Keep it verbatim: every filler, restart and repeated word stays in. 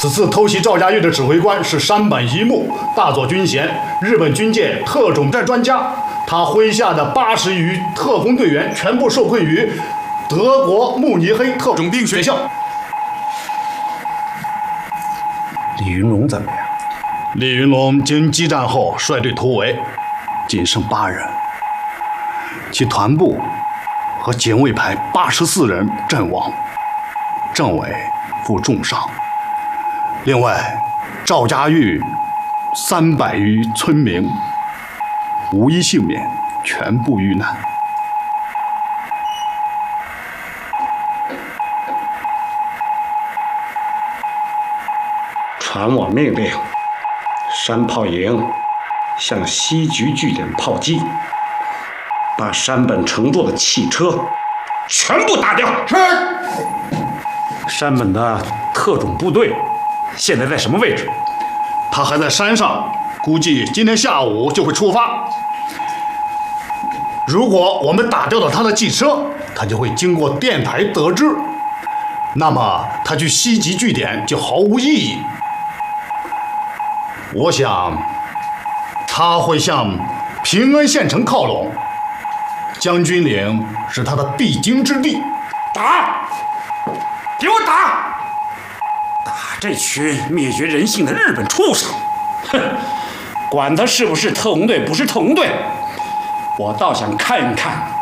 此次偷袭赵家峪的指挥官是山本一木，大佐军衔，日本军界特种战专家。他麾下的八十余特工队员全部受困于德国慕尼黑特种兵学校。 李云龙怎么样？ 李云龙经激战后率队突围，仅剩八人，其团部和警卫排八十四人阵亡，政委负重伤。另外，赵家峪三百余村民无一幸免，全部遇难。 传我命令，山炮营向西局据点炮击，把山本乘坐的汽车全部打掉。 是。 山本的特种部队现在在什么位置？ 他还在山上，估计今天下午就会出发。如果我们打掉了他的汽车，他就会经过电台得知，那么他去西极据点就毫无意义。我想他会向平安县城靠拢，将军岭是他的必经之地。 打！给我打！打这群灭绝人性的日本畜生！哼，管他是不是特工队，不是特工队，我倒想看一看